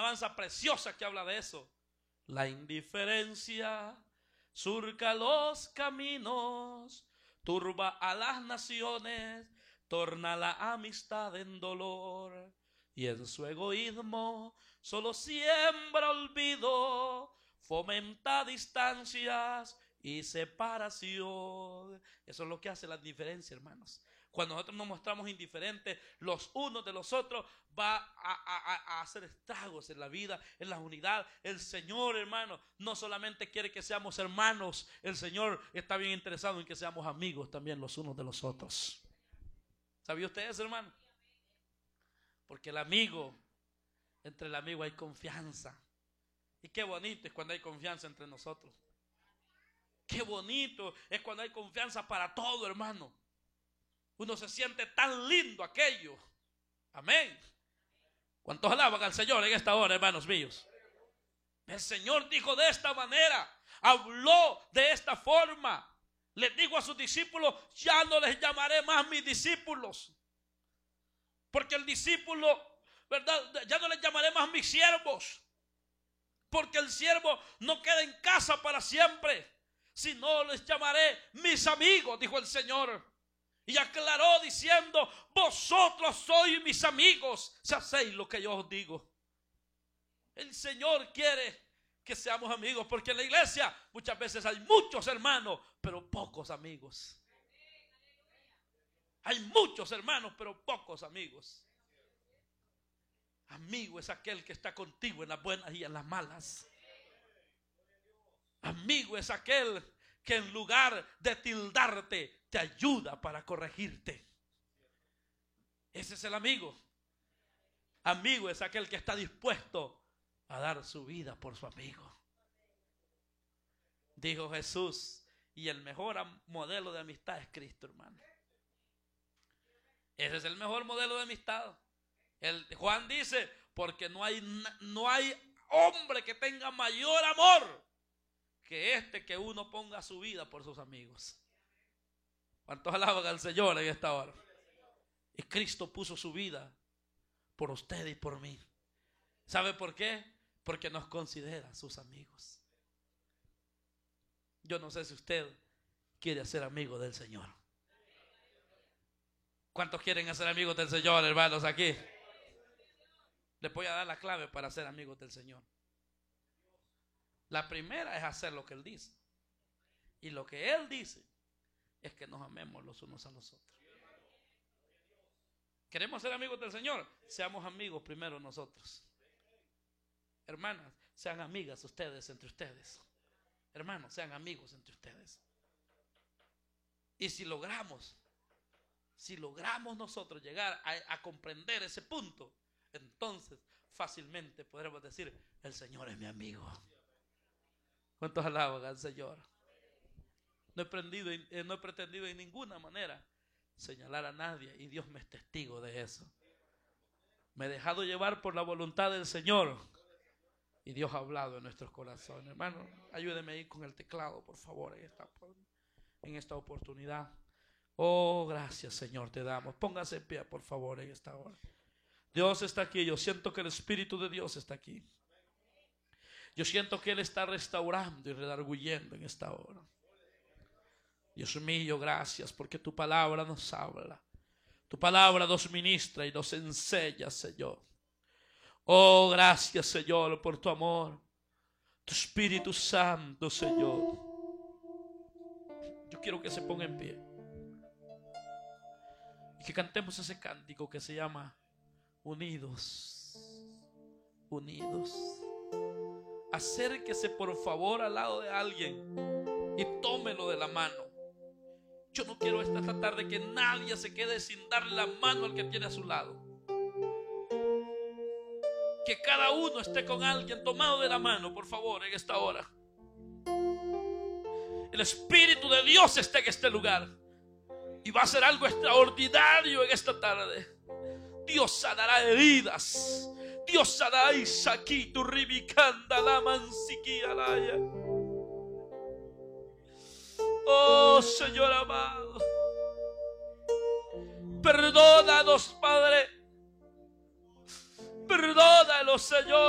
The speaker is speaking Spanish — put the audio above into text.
alabanza preciosa que habla de eso. La indiferencia surca los caminos, turba a las naciones, torna la amistad en dolor, y en su egoísmo solo siembra olvido, fomenta distancias y separación. Eso es lo que hace la indiferencia, hermanos. Cuando nosotros nos mostramos indiferentes los unos de los otros, va a hacer estragos en la vida, en la unidad. El Señor, hermano, no solamente quiere que seamos hermanos, el Señor está bien interesado en que seamos amigos también los unos de los otros. ¿Sabía usted eso, hermano? Porque entre el amigo hay confianza. Y qué bonito es cuando hay confianza entre nosotros. Qué bonito es cuando hay confianza para todo, hermano. Uno se siente tan lindo aquello. Amén. ¿Cuántos alaban al Señor en esta hora, hermanos míos? El Señor dijo de esta manera, habló de esta forma. Les dijo a sus discípulos, ya no les llamaré más mis discípulos. Porque el discípulo, ¿verdad? Ya no les llamaré más mis siervos. Porque el siervo no queda en casa para siempre, sino les llamaré mis amigos, dijo el Señor. Y aclaró diciendo, vosotros sois mis amigos si hacéis lo que yo os digo. El Señor quiere que seamos amigos, porque en la iglesia muchas veces hay muchos hermanos, pero pocos amigos. Hay muchos hermanos, pero pocos amigos. Amigo es aquel que está contigo en las buenas y en las malas. Amigo es aquel que en lugar de tildarte, te ayuda para corregirte. Ese es el amigo. Amigo es aquel que está dispuesto a dar su vida por su amigo. Dijo Jesús, y el mejor modelo de amistad es Cristo, hermano. Ese es el mejor modelo de amistad. Juan dice, porque no hay hombre que tenga mayor amor que que uno ponga su vida por sus amigos. ¿Cuántos alaban al Señor en esta hora? Y Cristo puso su vida por usted y por mí. ¿Sabe por qué? Porque nos considera sus amigos. Yo no sé si usted quiere ser amigo del Señor. ¿Cuántos quieren ser amigos del Señor, hermanos, aquí? Les voy a dar la clave para ser amigos del Señor. La primera es hacer lo que Él dice. Y lo que Él dice es que nos amemos los unos a los otros. ¿Queremos ser amigos del Señor? Seamos amigos primero nosotros. Hermanas, sean amigas ustedes entre ustedes. Hermanos, sean amigos entre ustedes. Y si logramos nosotros llegar a comprender ese punto, entonces fácilmente podremos decir, el Señor es mi amigo. ¿Cuántos alaban al Señor? No he pretendido en ninguna manera señalar a nadie, y Dios me es testigo de eso. Me he dejado llevar por la voluntad del Señor y Dios ha hablado en nuestros corazones. Hermano, ayúdeme a ir con el teclado, por favor, en esta oportunidad. Oh, gracias, Señor, te damos. Póngase en pie, por favor, en esta hora. Dios está aquí. Yo siento que el Espíritu de Dios está aquí. Yo siento que Él está restaurando y redarguyendo en esta hora. Dios mío, gracias porque tu palabra nos habla. Tu palabra nos ministra y nos enseña, Señor. Oh, gracias, Señor, por tu amor. Tu Espíritu Santo, Señor. Yo quiero que se ponga en pie y que cantemos ese cántico que se llama Unidos. Unidos. Acérquese por favor al lado de alguien y tómelo de la mano. Yo no quiero esta tarde que nadie se quede sin darle la mano al que tiene a su lado. Que cada uno esté con alguien tomado de la mano, por favor, en esta hora. El Espíritu de Dios está en este lugar y va a hacer algo extraordinario en esta tarde. Dios sanará heridas. Dios sanará Isaquí, tu ribicanda, la mansiquía. Oh, Señor amado, perdónanos, Padre. Perdónanos, Señor.